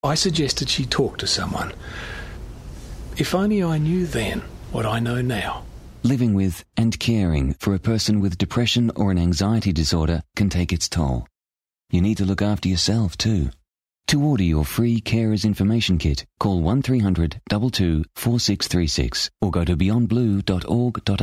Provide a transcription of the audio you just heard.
I suggested she talk to someone. If only I knew then what I know now. Living with and caring for a person with depression or an anxiety disorder can take its toll. You need to look after yourself too. To order your free Carers Information Kit, call 1300 22 4636 or go to beyondblue.org.au.